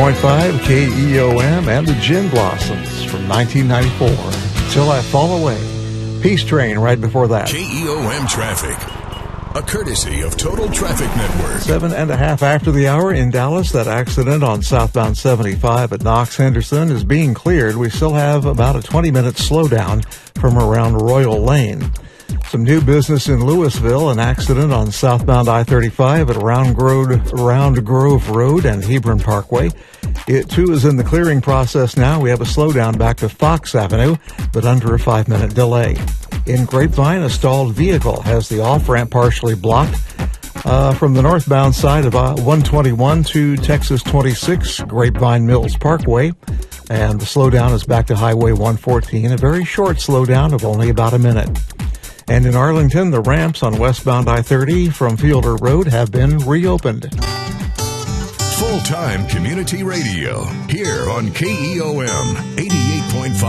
101.5 KEOM and the Gin Blossoms from 1994. Till I Fall Away. Peace Train right before that. KEOM Traffic, a courtesy of Total Traffic Network. 7:30 after the hour in Dallas. That accident on southbound 75 at Knox Henderson is being cleared. We still have about a 20-minute slowdown from around Royal Lane. Some new business in Louisville, an accident on southbound I-35 at Round Grove Road and Hebron Parkway. It, too, is in the clearing process now. We have a slowdown back to Fox Avenue, but under a 5-minute delay. In Grapevine, a stalled vehicle has the off-ramp partially blocked from the northbound side of 121 to Texas 26, Grapevine Mills Parkway. And the slowdown is back to Highway 114, a very short slowdown of only about a minute. And in Arlington, the ramps on westbound I-30 from Fielder Road have been reopened. Full-time community radio here on KEOM.